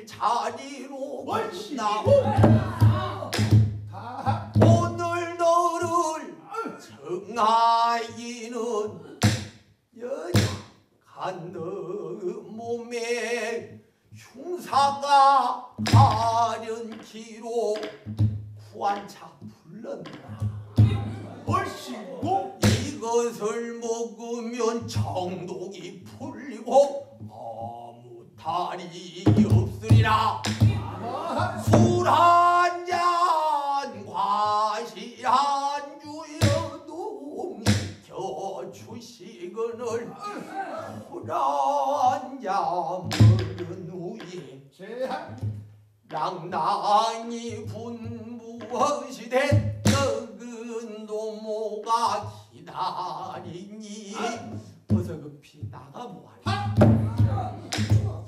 자리로 옳지. 나오고 오늘 너를 정하이는 여자간 너 몸에 흉사가 가련키로 구한차 불렀나. 얼씨구 이것을 먹으면 정독이 풀리고 아무 탈이 없으리라. 술 한 잔 과시 한 주여도 켜주시거늘 술 한 잔 먹은 후에 제한 낭낭이 분부하시되